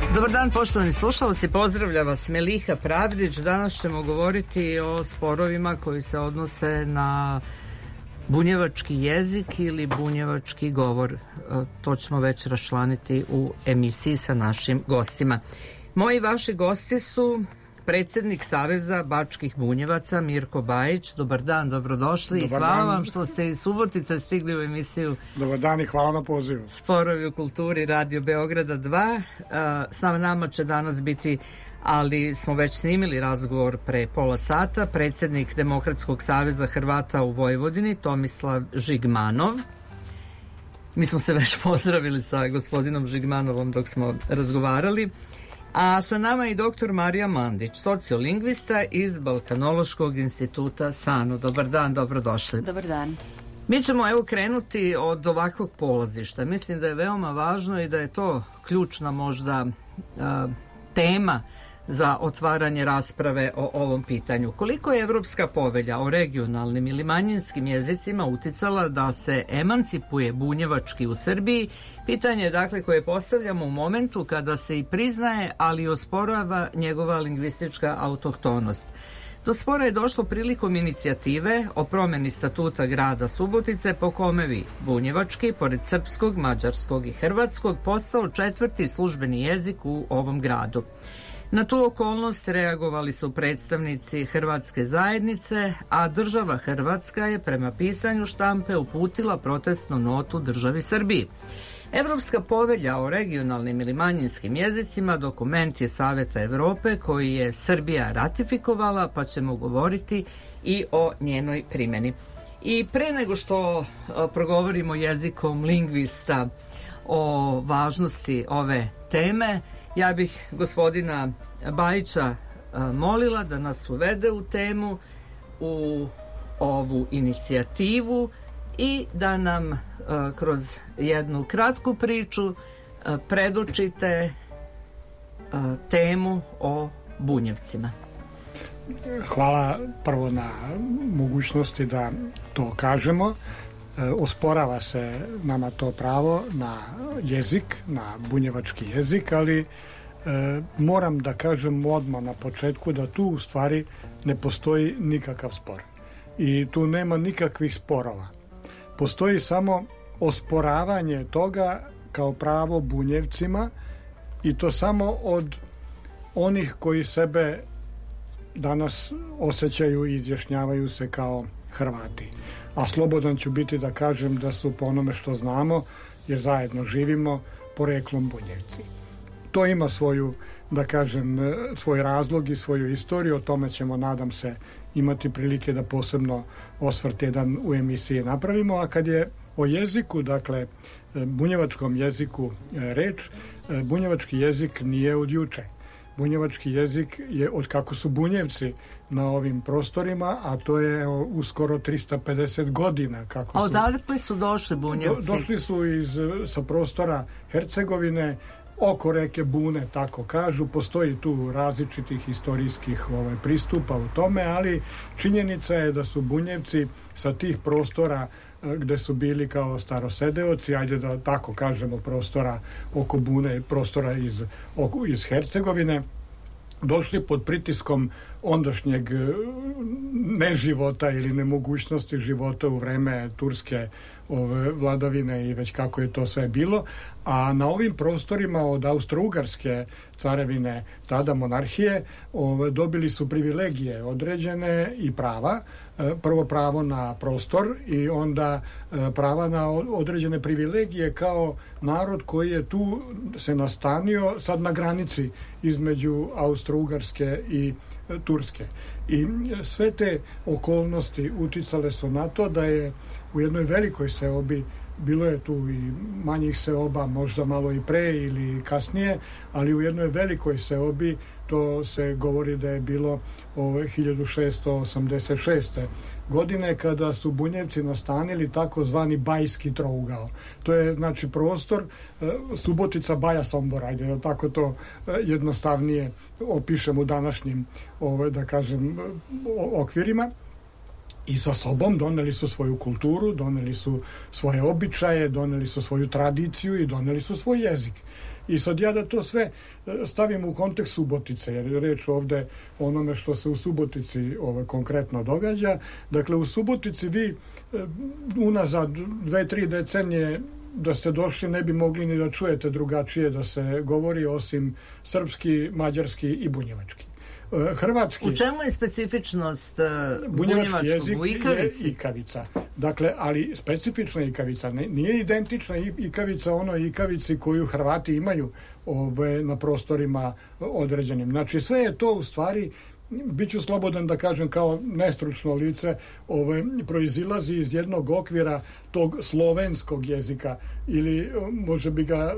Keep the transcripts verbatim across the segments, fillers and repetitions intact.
Dobar dan, poštovani slušalci, pozdravlja vas Meliha Pravdić. Danas ćemo govoriti o sporovima koji se odnose na bunjevački jezik ili bunjevački govor. To ćemo već raščlaniti u emisiji sa našim gostima. Moji vaši gosti su predsjednik Saveza bačkih bunjevaca Mirko Bajić. Dobar dan, dobrodošli. Dobar hvala dan. vam što ste iz Subotice stigli u emisiju Dobar dan i hvala na pozivu. Sporovi u kulturi Radio Beograda dva. S nama će danas biti, ali smo već snimili razgovor pre pola sata, predsjednik Demokratskog saveza Hrvata u Vojvodini Tomislav Žigmanov. Mi smo se već pozdravili sa gospodinom Žigmanovom dok smo razgovarali. A sa nama je i doktor Marija Mandić, sociolingvista iz Balkanološkog instituta SANU. Dobar dan, dobrodošli. Dobar dan. Mi ćemo evo krenuti od ovakvog polazišta. Mislim da je veoma važno i da je to ključna možda a, tema za otvaranje rasprave o ovom pitanju. Koliko je Evropska povelja o regionalnim ili manjinskim jezicima uticala da se emancipuje bunjevački u Srbiji? Pitanje je dakle koje postavljamo u momentu kada se i priznaje, ali i osporava njegova lingvistička autohtonost. Do spora je došlo prilikom inicijative o promjeni statuta grada Subotice po kome bi bunjevački, pored srpskog, mađarskog i hrvatskog, postao četvrti službeni jezik u ovom gradu. Na tu okolnost reagovali su predstavnici Hrvatske zajednice, a država Hrvatska je prema pisanju štampe uputila protestnu notu državi Srbiji. Evropska povelja o regionalnim ili manjinskim jezicima dokument je Saveta Evrope koji je Srbija ratifikovala, pa ćemo govoriti i o njenoj primjeni. I pre nego što progovorimo jezikom lingvista o važnosti ove teme, ja bih gospodina Bajića molila da nas uvede u temu, u ovu inicijativu i da nam kroz jednu kratku priču predočite temu o Bunjevcima. Hvala prvo na mogućnosti da to kažemo. Osporava se nama to pravo na jezik, na bunjevački jezik, ali e, moram da kažem odmah na početku da tu u stvari ne postoji nikakav spor. I tu nema nikakvih sporova. Postoji samo osporavanje toga kao pravo Bunjevcima i to samo od onih koji sebe danas osjećaju i izjašnjavaju se kao Hrvati. A slobodan ću biti da kažem da su po onome što znamo, jer zajedno živimo, poreklom Bunjevci. To ima svoju, da kažem, svoj razlog i svoju istoriju, o tome ćemo, nadam se, imati prilike da posebno osvrt jedan u emisiji napravimo, a kad je o jeziku, dakle, bunjevačkom jeziku reč, bunjevački jezik nije od juče. Bunjevački jezik je od kako su Bunjevci na ovim prostorima, a to je uskoro tristo pedeset godina. Kako a odakle su došli Bunjevci? Do, došli su iz, sa prostora Hercegovine, oko reke Bune, tako kažu. Postoji tu različitih historijskih ovaj, pristupa u tome, ali činjenica je da su Bunjevci sa tih prostora gde su bili kao starosedeoci, ajde da tako kažemo, prostora oko Bune, prostora iz, oko, iz Hercegovine, došli pod pritiskom ondašnjeg neživota ili nemogućnosti života u vreme turske ove, vladavine i već kako je to sve bilo, a na ovim prostorima od Austro-Ugarske carevine, tada monarhije, ove, dobili su privilegije određene i prava. Prvo pravo na prostor i onda prava na određene privilegije kao narod koji je tu se nastanio sad na granici između Austro-Ugarske i Turske. I sve te okolnosti uticale su na to da je u jednoj velikoj seobi, bilo je tu i manjih seoba, možda malo i pre ili kasnije, ali u jednoj velikoj seobi, to se govori da je bilo ove hiljadu šeststo osamdeset šeste godine kada su Bunjevci nastanili takozvani Bajski trougao. To je znači prostor Subotica, Baja, Sombor, ajde da tako to jednostavnije opišem u današnjim ove, da kažem okvirima. I sa sobom doneli su svoju kulturu, doneli su svoje običaje, doneli su svoju tradiciju i doneli su svoj jezik. I sad ja da to sve stavim u kontekst Subotice, jer je reč ovde o onome što se u Subotici ovaj, konkretno događa. Dakle, u Subotici vi unazad dve, tri decenije da ste došli ne bi mogli ni da čujete drugačije da se govori osim srpski, mađarski i bunjevački. Hrvatski. U čemu je specifičnost uh, bunjevački jezik? U ikavici? Je ikavica. Dakle, ali specifična ikavica. Nije identična ikavica onoj ikavici koju Hrvati imaju ove, na prostorima određenim. Znači, sve je to u stvari, biću slobodan da kažem kao nestručno lice, ove, proizilazi iz jednog okvira tog slovenskog jezika ili može bi ga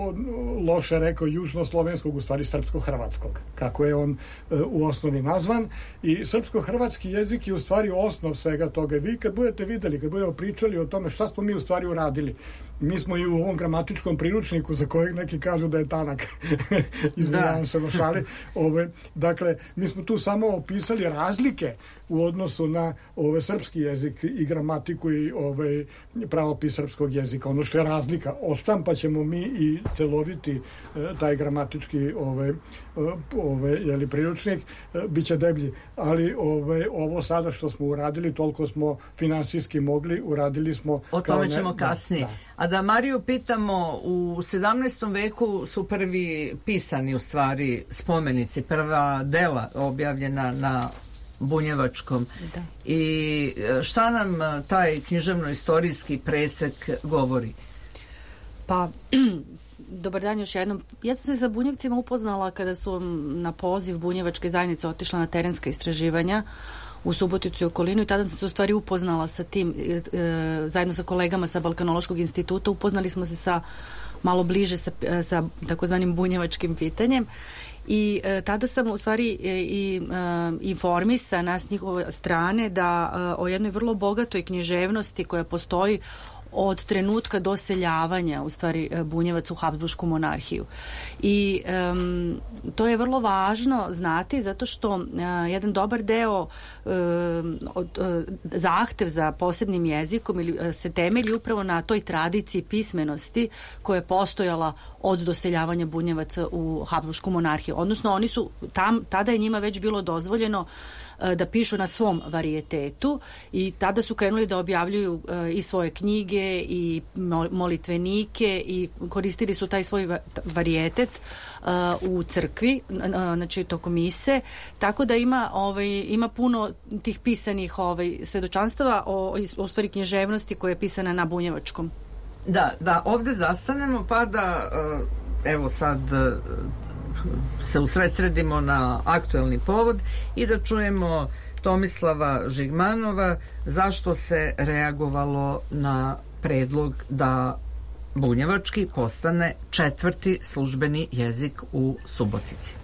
loše rekao južnoslovenskog, u stvari srpsko-hrvatskog, kako je on e, u osnovi nazvan. I srpsko-hrvatski jezik je u stvari osnov svega toga. Vi kad budete videli, kad budemo pričali o tome šta smo mi u stvari uradili, mi smo i u ovom gramatičkom priručniku za kojeg neki kažu da je tanak, izvinjavam se na šali, ove, dakle, mi smo tu samo opisali razlike u odnosu na ove, srpski jezik i gramatiku i ove, pravopis srpskog jezika. Ono što je razlika, oštampat ćemo mi i celoviti e, taj gramatički ove, ove, jeli, priručnik, e, bit će deblji, ali ove, ovo sada što smo uradili, toliko smo finansijski mogli, uradili smo... O tome ćemo ne, kasnije. Da, da. A da Mariju pitamo, u sedamnaestom veku su prvi pisani u stvari spomenici, prva dela objavljena na bunjevačkom. Da. I šta nam taj književno-istorijski presek govori? Pa, dobar dan još jednom. Ja sam se sa Bunjevcima upoznala kada su na poziv bunjevačke zajednice otišla na terenska istraživanja u Suboticu i okolinu i tada sam se u stvari upoznala sa tim, e, e, zajedno sa kolegama sa Balkanološkog instituta, upoznali smo se sa malo bliže sa, sa takozvanim bunjevačkim pitanjem. I e, tada sam u stvari e, i e, informisana s njihove strane da e, o jednoj vrlo bogatoj književnosti koja postoji od trenutka doseljavanja u stvari Bunjevaca u Habsburšku monarhiju. I um, to je vrlo važno znati zato što uh, jedan dobar deo um, od, uh, zahtev za posebnim jezikom ili uh, se temelji upravo na toj tradiciji pismenosti koja je postojala od doseljavanja Bunjevaca u Habsburšku monarhiju. Odnosno oni su tam, tada je njima već bilo dozvoljeno da pišu na svom varijetetu i tada su krenuli da objavljuju uh, i svoje knjige i molitvenike i koristili su taj svoj varijetet uh, u crkvi, uh, znači tokom mise, tako da ima, ovaj, ima puno tih pisanih ovaj, svedočanstava o, o stvari književnosti koja je pisana na bunjevačkom. Da, da, ovde zastanemo pa da uh, evo sad uh, se usredsredimo na aktuelni povod i da čujemo Tomislava Žigmanova zašto se reagovalo na predlog da bunjevački postane četvrti službeni jezik u Subotici.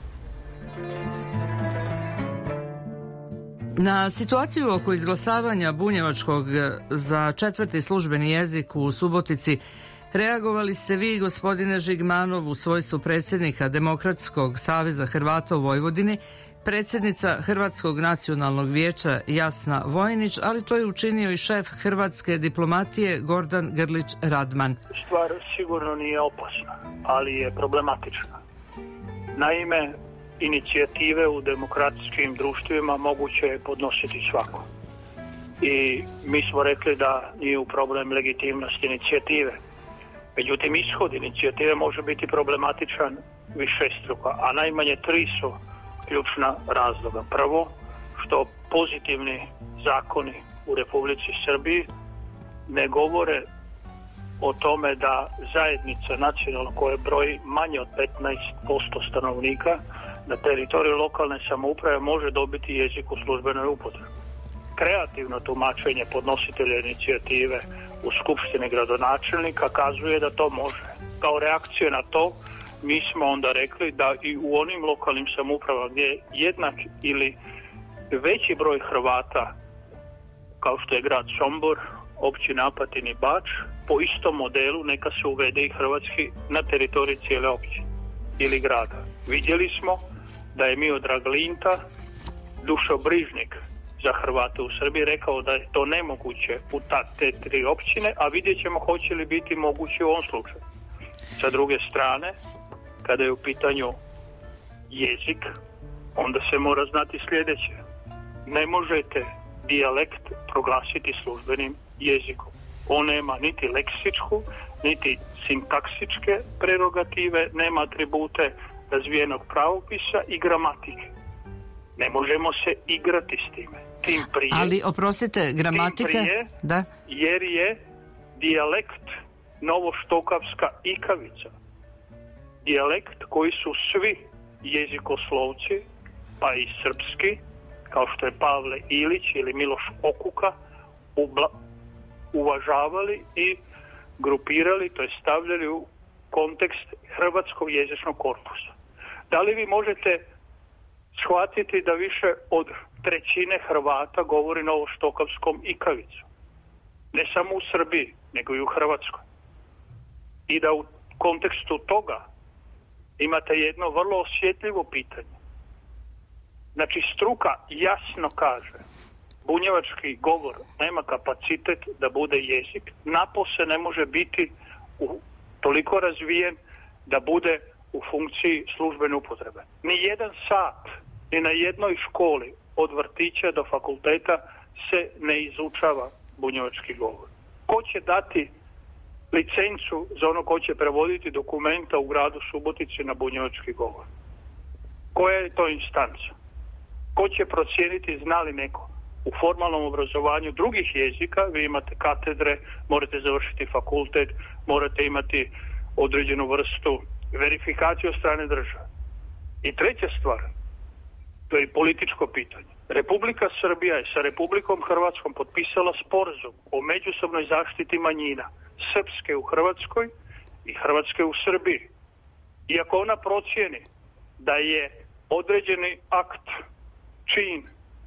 Na situaciju oko izglasavanja bunjevačkog za četvrti službeni jezik u Subotici reagovali ste vi, gospodine Žigmanov, u svojstvu predsjednika Demokratskog saveza Hrvata u Vojvodini, predsjednica Hrvatskog nacionalnog vijeća Jasna Vojnić, ali to je učinio i šef hrvatske diplomatije Gordan Grlić Radman. Stvar sigurno nije opasna, ali je problematična. Naime, inicijative u demokratskim društvima moguće je podnositi svako. I mi smo rekli da nije u problem legitimnost inicijative. Međutim, ishod inicijative može biti problematičan višestruko, a najmanje tri su ključna razloga. Prvo, što pozitivni zakoni u Republici Srbiji ne govore o tome da zajednica nacionalna koja broji manje od petnaest posto stanovnika na teritoriju lokalne samouprave može dobiti jezik u službenoj upotrebi. Kreativno tumačenje podnositelja inicijative u skupštini gradonačelnika kazuje da to može. Kao reakcija na to mi smo onda rekli da i u onim lokalnim samoupravama gdje je jednak ili veći broj Hrvata kao što je grad Sombor, općina Apatin i Bač, po istom modelu neka se uvede i hrvatski na teritoriji cijele općine ili grada. Vidjeli smo da je Miodrag Linta, dušobrižnik za Hrvate u Srbiji, rekao da je to nemoguće u ta, te tri općine, a vidjet ćemo hoće li biti moguće u ovom slučaju. Sa druge strane, kada je u pitanju jezik, onda se mora znati sljedeće. Ne možete dijalekt proglasiti službenim jezikom. On nema niti leksičku, niti sintaksičke prerogative, nema atribute razvijenog pravopisa i gramatike. Ne možemo se igrati s time. Tim prije, ali, oprostite, gramatika... Tim prije, da. jer je dijalekt novoštokavska ikavica. Dijalekt koji su svi jezikoslovci, pa i srpski, kao što je Pavle Ilić ili Miloš Okuka, ubla, uvažavali i grupirali, to je stavljali u kontekst hrvatskog jezičnog korpusa. Da li vi možete shvatiti da više od trećine Hrvata govori novoštokavskom ikavicom? Ne samo u Srbiji, nego i u Hrvatskoj. I da u kontekstu toga imate jedno vrlo osjetljivo pitanje. Znači, struka jasno kaže, bunjevački govor nema kapacitet da bude jezik, napose ne može biti u, toliko razvijen da bude u funkciji službene upotrebe. Ni jedan sat, ni na jednoj školi od vrtića do fakulteta se ne izučava bunjevački govor. Ko će dati licencu za ono ko će prevoditi dokumenta u gradu Subotici na bunjevački govor? Koja je to instanca? Ko će procijeniti zna li neko? U formalnom obrazovanju drugih jezika vi imate katedre, morate završiti fakultet, morate imati određenu vrstu verifikacije od strane države. I treća stvar, to je političko pitanje. Republika Srbija je sa Republikom Hrvatskom potpisala sporazum o međusobnoj zaštiti manjina, srpske u Hrvatskoj i hrvatske u Srbiji. I ako ona procijeni da je određeni akt, čin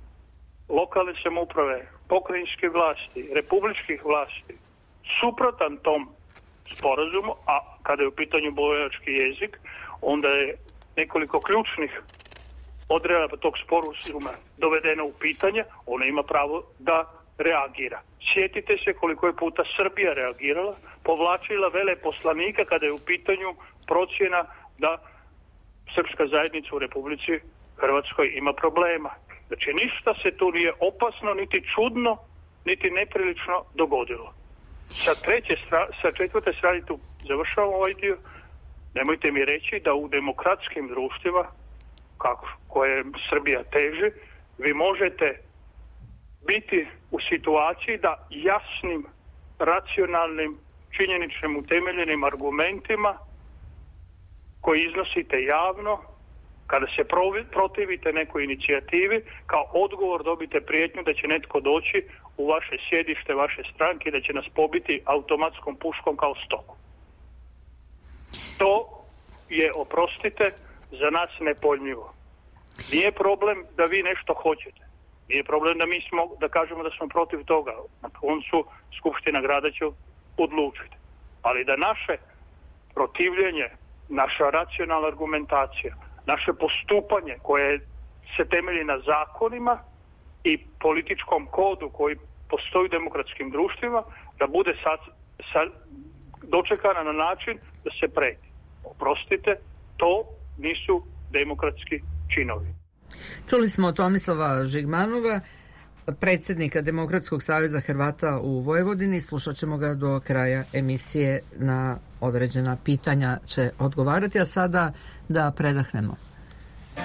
lokalne samouprave, pokrajinske vlasti, republičkih vlasti suprotan tom sporazumu, a kada je u pitanju bunjevački jezik, onda je nekoliko ključnih odredaba tog sporazuma dovedeno u pitanje, ona ima pravo da reagira. Sjetite se koliko je puta Srbija reagirala, povlačila veleposlanika kada je u pitanju procjena da srpska zajednica u Republici Hrvatskoj ima problema. Znači ništa se tu nije opasno, niti čudno, niti neprilično dogodilo. Sa, treće stra, sa četvrte strane tu završavam ovaj dio. Nemojte mi reći da u demokratskim društvima, kako, koje Srbija teži, vi možete biti u situaciji da jasnim, racionalnim, činjeničnim utemeljenim argumentima koji iznosite javno, kada se protivite nekoj inicijativi, kao odgovor dobite prijetnju da će netko doći u vaše sjedište, vaše stranke i da će nas pobiti automatskom puškom kao stoku. To je, oprostite, za nas nepojmljivo. Nije problem da vi nešto hoćete. Nije problem da mi smo, da kažemo da smo protiv toga. Na koncu Skupština grada će odlučiti. Ali da naše protivljenje, naša racionalna argumentacija, naše postupanje koje se temelji na zakonima i političkom kodu koji postoji u demokratskim društvima, da bude sad, sad dočekana na način da se preti. Oprostite, to nisu demokratski činovi. Čuli smo Tomislava Žigmanova, predsjednika Demokratskog saveza Hrvata u Vojvodini. Slušat ćemo ga do kraja emisije, na određena pitanja će odgovarati, a sada da predahnemo.